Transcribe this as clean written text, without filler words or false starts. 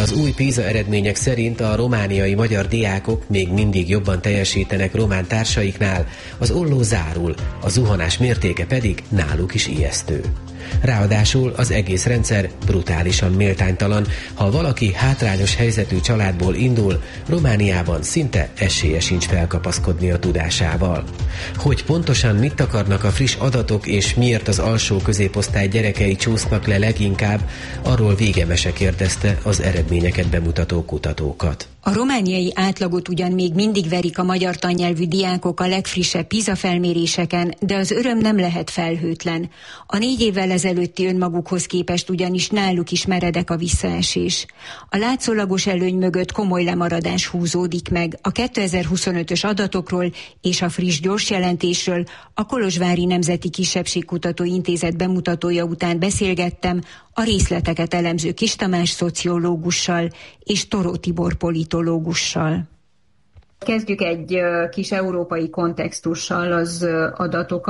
Az új PISA eredmények szerint a romániai magyar diákok még mindig jobban teljesítenek román társaiknál, az olló zárul, a zuhanás mértéke pedig náluk is ijesztő. Ráadásul az egész rendszer brutálisan méltánytalan. Ha valaki hátrányos helyzetű családból indul, Romániában szinte esélye sincs felkapaszkodni a tudásával. Hogy pontosan mit akarnak a friss adatok, és miért az alsó középosztály gyerekei csúsznak le leginkább, arról Végemese kérdezte az eredményeket bemutató kutatókat. A romániai átlagot ugyan még mindig verik a magyar tannyelvű diákok a legfrissebb PISA felméréseken, de az öröm nem lehet felhőtlen. A 4 évvel ezelőtti önmagukhoz képest ugyanis náluk is meredek a visszaesés. A látszólagos előny mögött komoly lemaradás húzódik meg. A 2025-ös adatokról és a friss gyors jelentésről a Kolozsvári Nemzeti Kisebbségkutató Intézet bemutatója után beszélgettem a részleteket elemző Kiss Tamás szociológussal és Toró Tibor politológussal. Kezdjük egy kis európai kontextussal az adatokat.